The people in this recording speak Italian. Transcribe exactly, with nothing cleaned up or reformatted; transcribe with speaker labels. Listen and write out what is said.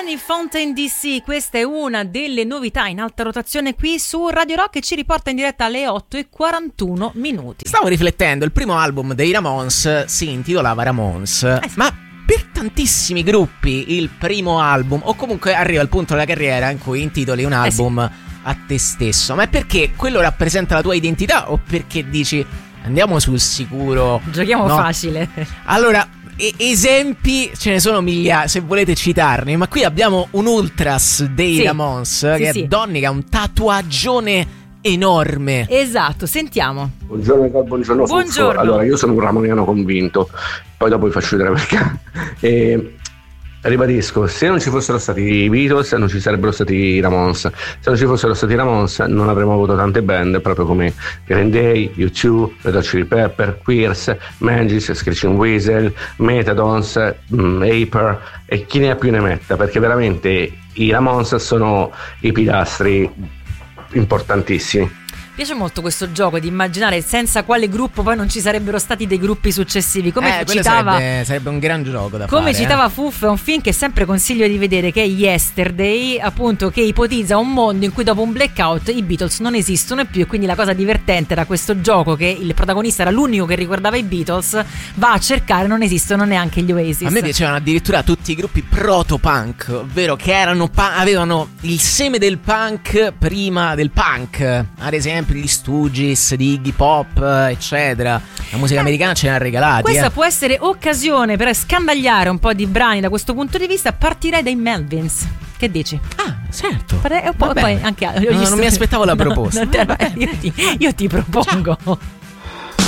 Speaker 1: Gianni Fountain D C, questa è una delle novità in alta rotazione qui su Radio Rock e ci riporta in diretta alle otto e quarantuno minuti.
Speaker 2: Stavo riflettendo, il primo album dei Ramones si intitolava Ramones, eh sì. ma per tantissimi gruppi il primo album, o comunque arriva il punto della carriera in cui intitoli un album eh sì. a te stesso, ma è perché quello rappresenta la tua identità o perché dici andiamo sul sicuro?
Speaker 1: Giochiamo
Speaker 2: no?
Speaker 1: facile.
Speaker 2: Allora, e- esempi ce ne sono migliaia, se volete citarne, ma qui abbiamo un ultras dei sì. Ramones, sì, che sì. è Donny, che ha un tatuaggione enorme.
Speaker 1: Esatto, sentiamo.
Speaker 3: Buongiorno, buongiorno.
Speaker 1: Buongiorno.
Speaker 3: Allora, io sono un ramoniano convinto, poi dopo vi faccio vedere perché. E ribadisco, se non ci fossero stati i Beatles non ci sarebbero stati i Ramones, se non ci fossero stati i Ramones non avremmo avuto tante band proprio come Green Day, U due, Red Hot Chili Pepper, Queers, Mangis, Screeching Weasel, Metadons, um, Aper e chi ne ha più ne metta, perché veramente i Ramones sono i pilastri importantissimi.
Speaker 1: Mi piace molto questo gioco di immaginare senza quale gruppo poi non ci sarebbero stati dei gruppi successivi. Come
Speaker 2: eh,
Speaker 1: citava,
Speaker 2: sarebbe, sarebbe un gran gioco da
Speaker 1: come
Speaker 2: fare. Come
Speaker 1: citava
Speaker 2: eh.
Speaker 1: Fuff, è un film che sempre consiglio di vedere, che è Yesterday, appunto, che ipotizza un mondo in cui dopo un blackout i Beatles non esistono più, e quindi la cosa divertente era questo gioco che il protagonista era l'unico che ricordava i Beatles, va a cercare, non esistono neanche gli Oasis.
Speaker 2: A me piacevano addirittura tutti i gruppi proto-punk, ovvero che erano pa- avevano il seme del punk prima del punk, ad esempio gli Stooges, di Iggy Pop, eccetera. La musica americana ce ne ha regalati.
Speaker 1: Questa
Speaker 2: eh.
Speaker 1: può essere occasione per scandagliare un po' di brani da questo punto di vista. Partirei dai Melvins. Che dici?
Speaker 2: Ah, certo.
Speaker 1: Pare- un po', poi anche,
Speaker 2: no, non mi aspettavo la proposta.
Speaker 1: No, no, io, ti, io ti propongo.